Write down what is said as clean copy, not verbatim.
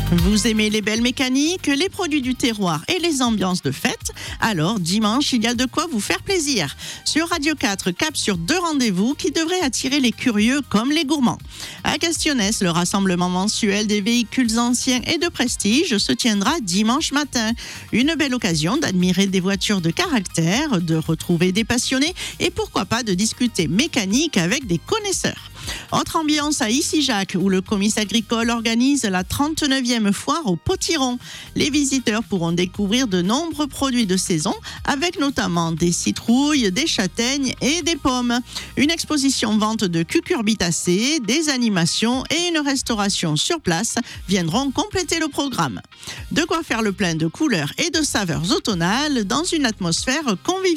Vous aimez les belles mécaniques, les produits du terroir et les ambiances de fête? Alors, dimanche, il y a de quoi vous faire plaisir. Sur Radio 4, cap sur 2 rendez-vous qui devraient attirer les curieux comme les gourmands. À Castionnès, le rassemblement mensuel des véhicules anciens et de prestige se tiendra dimanche matin. Une belle occasion d'admirer des voitures de caractère, de retrouver des passionnés et pourquoi pas de discuter mécanique avec des connaisseurs. Autre ambiance à Issy-Jacques où le comice agricole organise la 39e foire au potiron. Les visiteurs pourront découvrir de nombreux produits de saison avec notamment des citrouilles, des châtaignes et des pommes. Une exposition vente de cucurbitacées, des animations et une restauration sur place viendront compléter le programme. De quoi faire le plein de couleurs et de saveurs automnales dans une atmosphère conviviale.